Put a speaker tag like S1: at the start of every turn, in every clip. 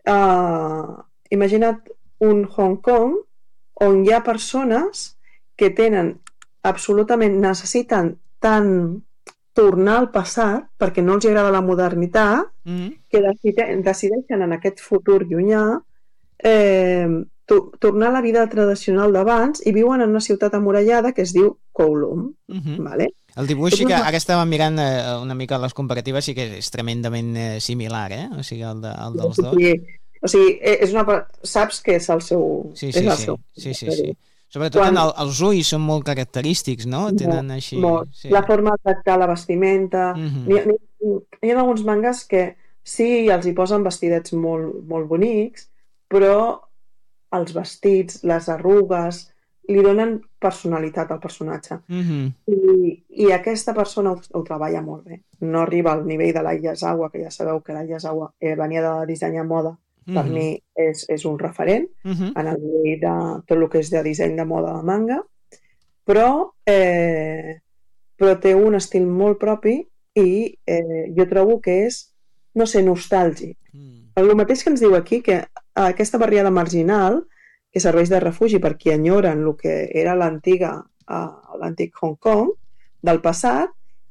S1: imagina't un Hong Kong on hi ha persones que necessiten tant tornar al passat perquè no els agrada la modernitat que decideixen en aquest futur llunyà tornar a la vida tradicional d'abans i viuen en una ciutat amurallada que es diu Kowloon. Vale?
S2: El dibuix, sí que ara estàvem mirant una mica les comparatives, sí que és tremendament similar, o sigui, el dels dos.
S1: O sigui, saps que és el seu...
S2: Sí. Sobretot els ulls són molt característics, no? Tenen així...
S1: La forma de tractar la vestimenta... Hi ha alguns mangas que sí, els hi posen vestidets molt, molt bonics, però els vestits, les arrugues, li donen personalitat al personatge. I aquesta persona ho treballa molt bé. No arriba al nivell de l'Ai Yazawa, que ja sabeu que l'Ai Yazawa venia de dissenyar moda. Per mi és un referent en el nivell de tot el que és de disseny de moda de manga, però té un estil molt propi i jo trobo que és, no sé, nostàlgic. El mateix que ens diu aquí, que aquesta barriada marginal que serveix de refugi per qui enyoren el que era l'antic Hong Kong del passat,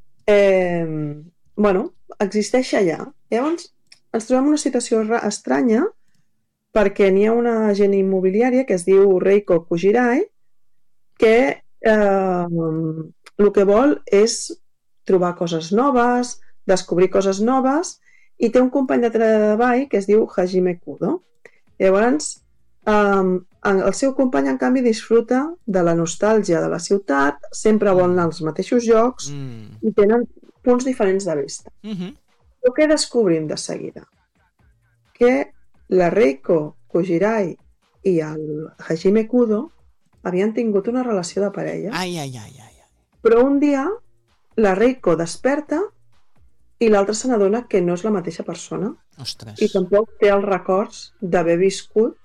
S1: existeix allà. Llavors, ens trobem una situació estranya perquè n'hi ha una agent immobiliària que es diu Reiko Kujirai que el que vol és trobar coses noves, descobrir coses noves i té un company de treball que es diu Hajime Kudo. Llavors, el seu company, en canvi, disfruta de la nostàlgia de la ciutat, sempre vol anar als mateixos llocs i tenen punts diferents de vista. Però què descobrim de seguida? Que la Reiko Kujirai i el Hajime Kudo havien tingut una relació de parella. Però un dia la Reiko desperta i l'altre se n'adona que no és la mateixa persona.
S2: Ostres.
S1: I tampoc té els records d'haver viscut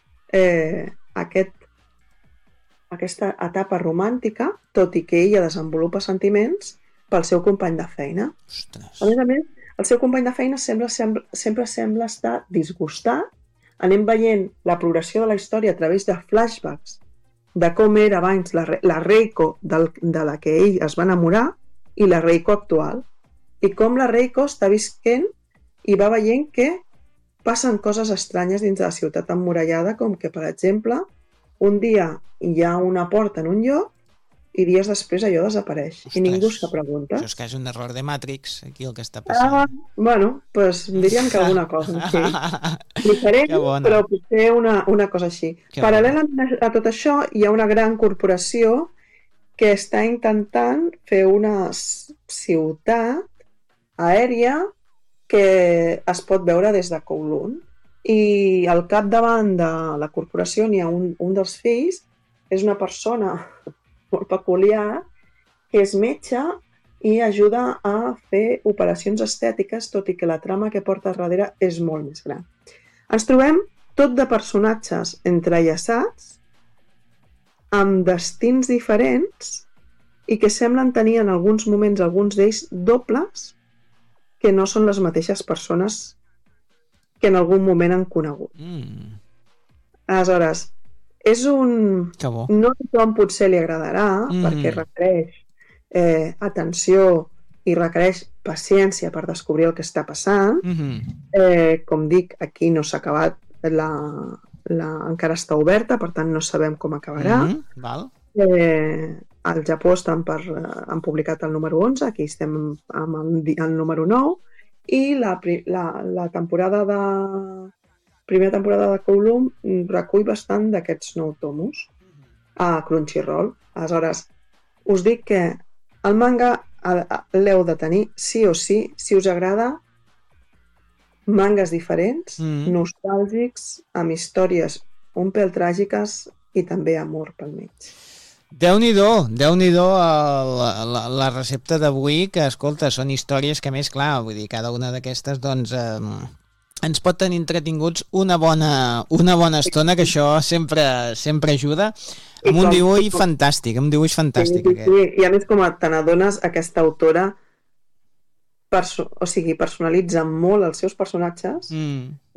S1: aquesta etapa romàntica, tot i que ella desenvolupa sentiments pel seu company de feina.
S2: Ostres.
S1: A més, el seu company de feina sempre sembla estar disgustat. Anem veient la progressió de la història a través de flashbacks de com era abans la Reiko de la que ell es va enamorar i la Reiko actual. I com la Reiko està visquent i va veient que passen coses estranyes dins de la ciutat emmurallada, com que, per exemple, un dia hi ha una porta en un lloc i dies després allò desapareix. Ostres, i ningú se pregunta.
S2: Això és que és un error de Matrix, aquí el que està passant.
S1: Diríem que alguna cosa així. Diferent, però potser una cosa així. Paral·lelament a tot això, hi ha una gran corporació que està intentant fer una ciutat aèria que es pot veure des de Kowloon. I al capdavant de la corporació n'hi ha un dels fills, és una persona molt peculiar, que és metge i ajuda a fer operacions estètiques, tot i que la trama que porta darrere és molt més gran. Ens trobem tot de personatges entrellaçats, amb destins diferents i que semblen tenir en alguns moments, alguns d'ells, dobles que no són les mateixes persones que en algun moment han conegut. Aleshores, és un... No a tothom potser li agradarà, perquè requereix atenció i requereix paciència per descobrir el que està passant. Com dic, aquí no s'ha acabat, encara està oberta, per tant no sabem com acabarà. Al Japó han publicat el número 11, aquí estem amb el número 9, i la primera temporada de Kowloon recull bastant d'aquests 9 tomos a Crunchyroll. Aleshores, us dic que el manga l'heu de tenir sí o sí, si us agrada mangas diferents, nostàlgics, amb històries un pèl tràgiques i també amor pel mig.
S2: Déu-n'hi-do la recepta d'avui, que, escolta, són històries que, més clar, vull dir, cada una d'aquestes, doncs, ens pot tenir entretinguts una bona estona, que això sempre ajuda, amb un dibuix fantàstic,
S1: Sí, i a més, com te n'adones, aquesta autora personalitza molt els seus personatges,